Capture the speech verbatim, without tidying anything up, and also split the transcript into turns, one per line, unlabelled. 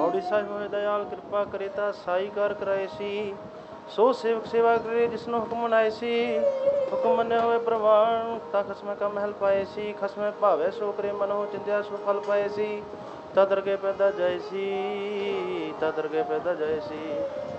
ਪੌੜੀ ਸਾਹਿਬ ਹੋਏ ਦਇਆਲ ਕਿਰਪਾ ਕਰੇ ਤਾਂ ਸਾਈ ਕਾਰ ਕਰਾਏ ਸੀ। ਸੋ ਸੇਵਕ ਸੇਵਾ ਕਰੇ ਜਿਸਨੂੰ ਹੁਕਮ ਮਨਾਏ ਸੀ। ਹੁਕਮ ਮੰਨੇ ਹੋਏ ਪ੍ਰਵਾਨ ਤਾਂ ਖਸਮੇ ਕਾ ਮਹਿਲ ਪਾਏ ਸੀ। ਖਸਮੇ ਭਾਵੇ ਸੋ ਕਰੇ ਮਨੋ ਚਿੰਤਿਆ ਸੋ ਫਲ ਪਾਏ ਸੀ। ਤਦ ਰਗੇ ਪੈਦਾ ਜਾਏ ਸੀ ਤਦ ਰਗੇ ਪੈਦਾ ਜਾਏ ਸੀ।